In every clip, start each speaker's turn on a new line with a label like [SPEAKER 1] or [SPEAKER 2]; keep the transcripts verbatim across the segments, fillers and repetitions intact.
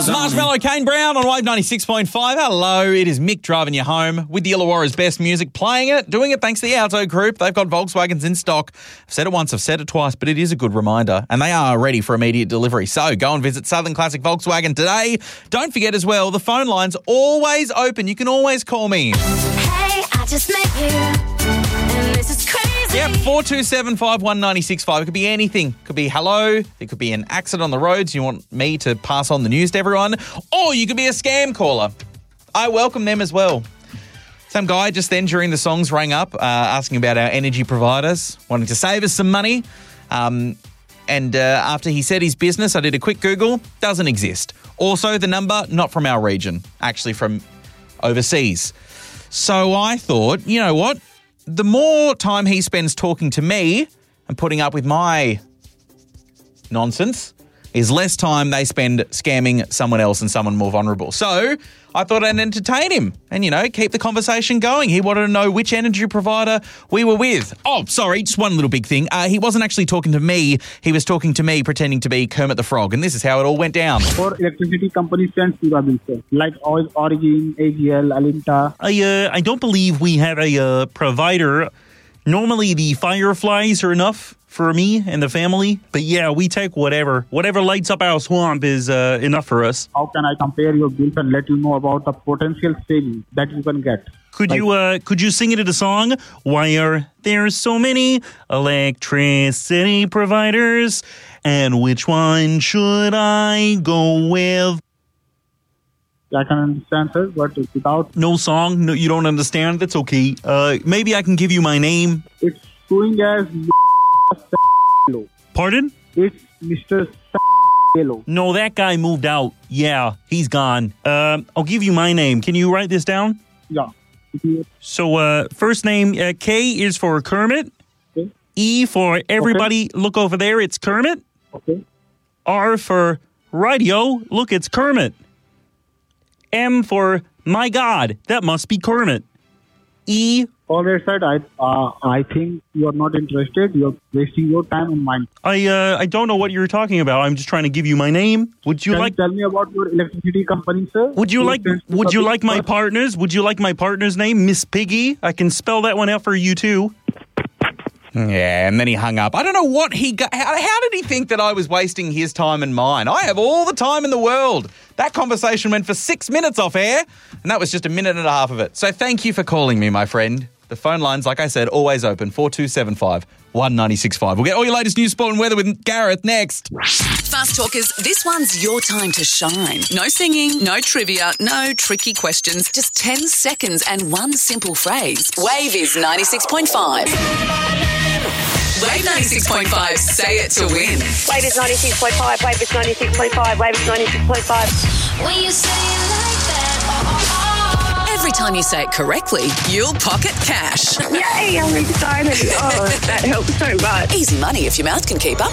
[SPEAKER 1] It's Marshmallow Kane Brown on Wave ninety-six point five. Hello, it is Mick driving you home with the Illawarra's best music, playing it, doing it thanks to the Auto Group. They've got Volkswagens in stock. I've said it once, I've said it twice, but it is a good reminder, and they are ready for immediate delivery. So go and visit Southern Classic Volkswagen today. Don't forget as well, the phone line's always open. You can always call me.
[SPEAKER 2] Hey, I just met you, and this is crazy.
[SPEAKER 1] Yep, four two seven, five one nine six five. It could be anything. It could be hello. It could be an accident on the roads. You want me to pass on the news to everyone. Or you could be a scam caller. I welcome them as well. Some guy just then during the songs rang up uh, asking about our energy providers, wanting to save us some money. Um, and uh, after he said his business, I did a quick Google. Doesn't exist. Also, the number, not from our region. Actually from overseas. So I thought, you know what? The more time he spends talking to me and putting up with my nonsense is less time they spend scamming someone else and someone more vulnerable. So I thought I'd entertain him and, you know, keep the conversation going. He wanted to know which energy provider we were with. Oh, sorry, just one little big thing. Uh, he wasn't actually talking to me. He was talking to me pretending to be Kermit the Frog. And this is how it all went down.
[SPEAKER 3] For electricity companies since two thousand four, like Origin, A G L, Alinta.
[SPEAKER 4] I, uh, I don't believe we have a uh, provider. Normally the Fireflies are enough for me and the family. But yeah, we take whatever. Whatever lights up our swamp is uh, enough for us.
[SPEAKER 3] How can I compare your bills and let you know about the potential savings that you can get?
[SPEAKER 4] Could
[SPEAKER 3] like,
[SPEAKER 4] you uh, could you sing it in a song? Why are there so many electricity providers? And which one should I go with?
[SPEAKER 3] I can understand, sir, but without...
[SPEAKER 4] No song? No, you don't understand? That's okay. Uh, maybe I can give you my name.
[SPEAKER 3] It's showing as...
[SPEAKER 4] Pardon?
[SPEAKER 3] It's Mister Hello.
[SPEAKER 4] No, that guy moved out. Yeah, he's gone. Um, I'll give you my name. Can you write this down?
[SPEAKER 3] Yeah.
[SPEAKER 4] So, uh, first name, uh, K is for Kermit.
[SPEAKER 3] Okay.
[SPEAKER 4] E for everybody.
[SPEAKER 3] Okay.
[SPEAKER 4] Look over there. It's Kermit.
[SPEAKER 3] Okay.
[SPEAKER 4] R for radio. Look, it's Kermit. M for my God. That must be Kermit. E.
[SPEAKER 3] All right, sir. I uh, I think you are not interested. You are wasting your time and mine.
[SPEAKER 4] I uh, I don't know what you're talking about. I'm just trying to give you my name. Would you
[SPEAKER 3] Can
[SPEAKER 4] like?
[SPEAKER 3] you tell me about your electricity company, sir?
[SPEAKER 4] Would you like? Would you like my
[SPEAKER 3] part?
[SPEAKER 4] partners? Would you like my partner's name, Miss Piggy? I can spell that one out for you too.
[SPEAKER 1] Yeah, and then he hung up. I don't know what he got. How, how did he think that I was wasting his time and mine? I have all the time in the world. That conversation went for six minutes off air, and that was just a minute and a half of it. So thank you for calling me, my friend. The phone lines, like I said, always open. four two seven five, one nine six five. We'll get all your latest news, sport and weather with Gareth next.
[SPEAKER 5] Fast Talkers, this one's your time to shine. No singing, no trivia, no tricky questions. Just ten seconds and one simple phrase. Wave is ninety-six point five. Wave ninety-six point five, say it to win.
[SPEAKER 6] Wave is ninety-six point five, Wave is ninety-six point five, Wave is ninety-six point five.
[SPEAKER 2] When you say it like that, oh, oh, oh.
[SPEAKER 5] Every time you say it correctly, you'll pocket cash.
[SPEAKER 6] Yay, I'm excited. Oh, that helps so much.
[SPEAKER 5] Easy money if your mouth can keep up.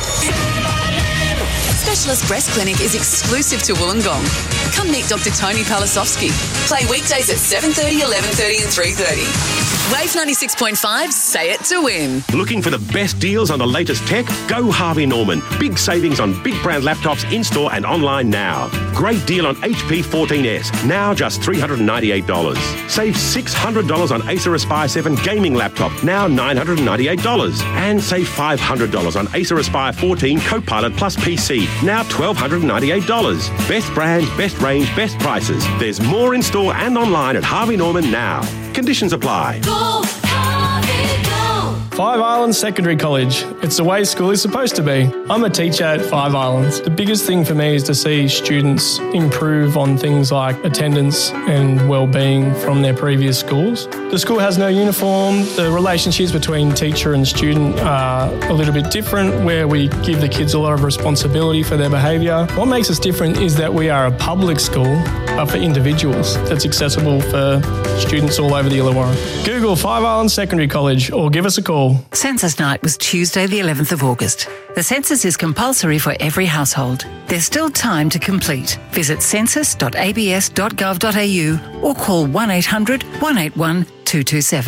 [SPEAKER 5] Specialist Breast Clinic is exclusive to Wollongong. Come meet Doctor Tony Palasovsky. Play weekdays at seven thirty, eleven thirty and three thirty. Wave ninety-six point five, say it to win.
[SPEAKER 7] Looking for the best deals on the latest tech? Go Harvey Norman. Big savings on big brand laptops in-store and online now. Great deal on H P fourteen S, now just three hundred ninety-eight dollars. Save six hundred dollars on Acer Aspire seven gaming laptop, now nine hundred ninety-eight dollars. And save five hundred dollars on Acer Aspire fourteen Copilot Plus P C, now one thousand two hundred ninety-eight dollars. Best brands, best range, best prices. There's more in-store and online at Harvey Norman now. Conditions apply.
[SPEAKER 2] Go, Harvey, go.
[SPEAKER 8] Five Islands Secondary College. It's the way school is supposed to be. I'm a teacher at Five Islands. The biggest thing for me is to see students improve on things like attendance and well-being from their previous schools. The school has no uniform. The relationships between teacher and student are a little bit different, where we give the kids a lot of responsibility for their behaviour. What makes us different is that we are a public school, but for individuals, that's accessible for students all over the Illawarra. Google Five Islands Secondary College or give us a call.
[SPEAKER 9] Census night was Tuesday the eleventh of August. The census is compulsory for every household. There's still time to complete. Visit census dot a b s dot gov dot a u or call one eight hundred, one eight one, two two seven.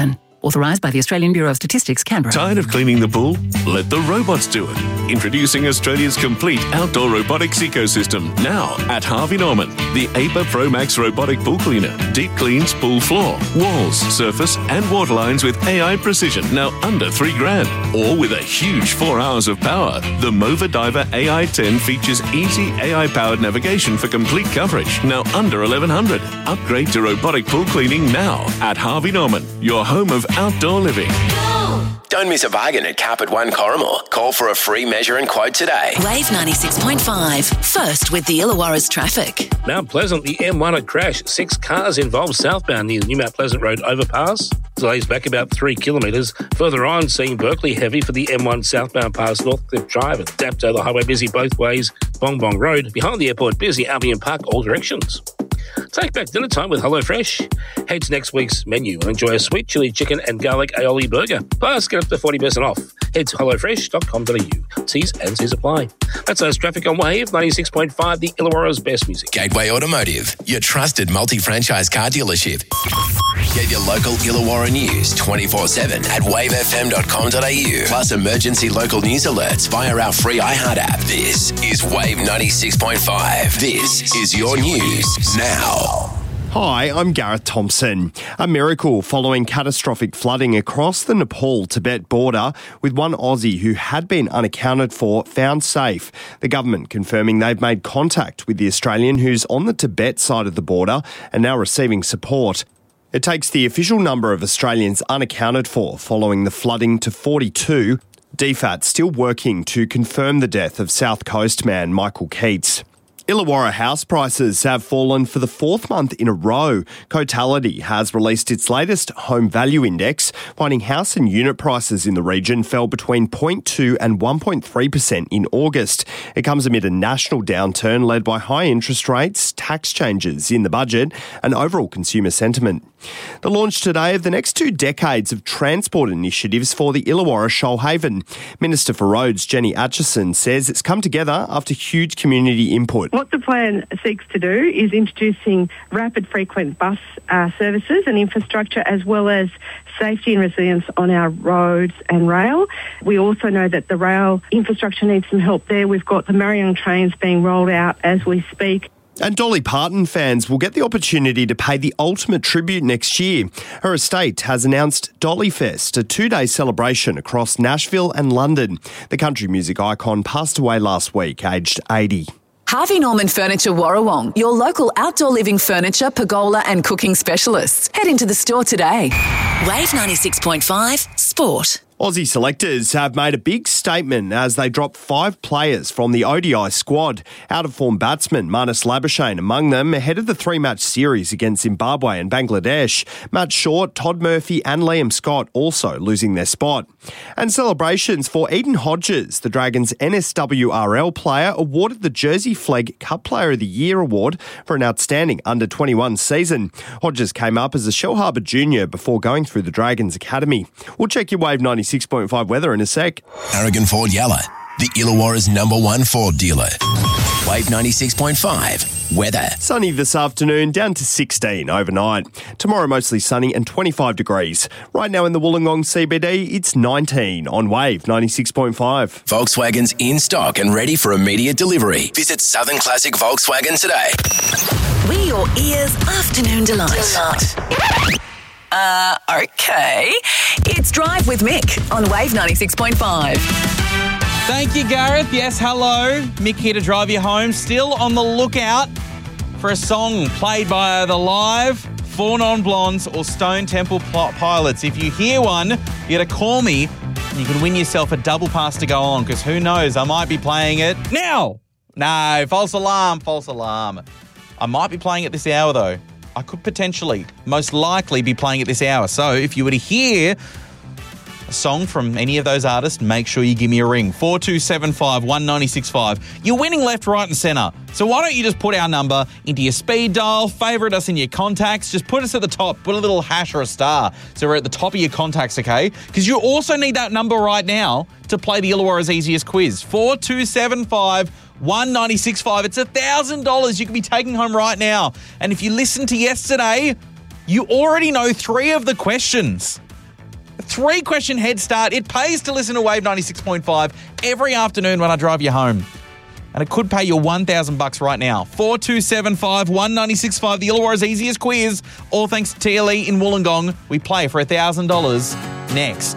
[SPEAKER 9] Authorised by the Australian Bureau of Statistics, Canberra.
[SPEAKER 10] Tired of cleaning the pool? Let the robots do it. Introducing Australia's complete outdoor robotics ecosystem. Now at Harvey Norman. The A P A Pro Max robotic pool cleaner. Deep cleans pool floor, walls, surface and water lines with A I precision. Now under three grand. Or with a huge four hours of power. The Mova Diver A I ten features easy A I-powered navigation for complete coverage. Now under eleven hundred. Upgrade to robotic pool cleaning now at Harvey Norman, your home of outdoor living.
[SPEAKER 11] Don't miss a bargain at Carpet One Corrimal. Call for a free measure and quote today.
[SPEAKER 5] Wave ninety-six point five. First with the Illawarra's traffic.
[SPEAKER 12] Mount Pleasant, the M one at crash. Six cars involved southbound near the New Mount Pleasant Road overpass. Delays back about three kilometres. Further on, seeing Berkeley heavy for the M one southbound past Northcliffe Drive and Dapto, the highway busy both ways. Bong Bong Road, behind the airport busy. Albion Park, all directions. Take back dinner time with HelloFresh. Head to next week's menu and enjoy a sweet chili chicken and garlic aioli burger. Plus, get up to forty percent off. Head to hello fresh dot com dot a u. T's and C's apply. That's us traffic on Wave ninety-six point five, the Illawarra's best music.
[SPEAKER 11] Gateway Automotive, your trusted multi-franchise car dealership. Get your local Illawarra news twenty-four seven at wave f m dot com dot a u. Plus emergency local news alerts via our free iHeart app. This is Wave ninety-six point five. This is your news now.
[SPEAKER 13] Hi, I'm Gareth Thompson. A miracle following catastrophic flooding across the Nepal-Tibet border, with one Aussie who had been unaccounted for found safe. The government confirming they've made contact with the Australian who's on the Tibet side of the border and now receiving support. It takes the official number of Australians unaccounted for following the flooding to forty-two. D FAT still working to confirm the death of South Coast man Michael Keats. Illawarra house prices have fallen for the fourth month in a row. Cotality has released its latest home value index, finding house and unit prices in the region fell between zero point two and one point three percent in August. It comes amid a national downturn led by high interest rates, tax changes in the budget and overall consumer sentiment. The launch today of the next two decades of transport initiatives for the Illawarra Shoalhaven. Minister for Roads Jenny Atchison says it's come together after huge community input.
[SPEAKER 14] What the plan seeks to do is introducing rapid frequent bus uh, services and infrastructure, as well as safety and resilience on our roads and rail. We also know that the rail infrastructure needs some help there. We've got the Marion trains being rolled out as we speak.
[SPEAKER 13] And Dolly Parton fans will get the opportunity to pay the ultimate tribute next year. Her estate has announced Dolly Fest, a two-day celebration across Nashville and London. The country music icon passed away last week, aged eighty.
[SPEAKER 5] Harvey Norman Furniture Warrawong, your local outdoor living furniture, pergola and cooking specialists. Head into the store today. Wave ninety-six point five Sport.
[SPEAKER 13] Aussie selectors have made a big statement as they drop five players from the O D I squad. Out-of-form batsman Marnus Labuschagne among them ahead of the three-match series against Zimbabwe and Bangladesh. Matt Short, Todd Murphy and Liam Scott also losing their spot. And celebrations for Eden Hodges, the Dragons N S W R L player, awarded the Jersey Flegg Cup Player of the Year award for an outstanding under twenty-one season. Hodges came up as a Shellharbour junior before going through the Dragons Academy. We'll check your Wave ninety-six point five weather in a sec.
[SPEAKER 11] Aragon Ford Yalla, the Illawarra's number one Ford dealer. Wave ninety-six point five weather.
[SPEAKER 13] Sunny this afternoon, down to sixteen overnight. Tomorrow mostly sunny and twenty-five degrees. Right now in the Wollongong C B D, it's nineteen on Wave ninety-six point five.
[SPEAKER 11] Volkswagen's in stock and ready for immediate delivery. Visit Southern Classic Volkswagen today.
[SPEAKER 5] We're your ears' afternoon delight. delight. Uh, okay. It's Drive with Mick on Wave ninety-six point five.
[SPEAKER 1] Thank you, Gareth. Yes, hello. Mick here to drive you home. Still on the lookout for a song played by either Live, Four Non-Blondes or Stone Temple Pilots. If you hear one, you got to call me and you can win yourself a double pass to go on, because who knows, I might be playing it now. No, false alarm, false alarm. I might be playing it this hour, though. I could potentially, most likely, be playing it this hour. So if you were to hear a song from any of those artists, make sure you give me a ring. four two seven five, one nine six five. You're winning left, right and centre. So why don't you just put our number into your speed dial, favourite us in your contacts, just put us at the top, put a little hash or a star so we're at the top of your contacts, okay? Because you also need that number right now to play the Illawarra's easiest quiz. four two seven five, one nine six five. It's one thousand dollars you could be taking home right now. And if you listened to yesterday, you already know three of the questions. Three question head start. It pays to listen to Wave ninety-six point five every afternoon when I drive you home. And it could pay you one thousand bucks right now. four two seven five, one nine six five, the Illawarra's easiest quiz. All thanks to T L E in Wollongong. We play for one thousand dollars next.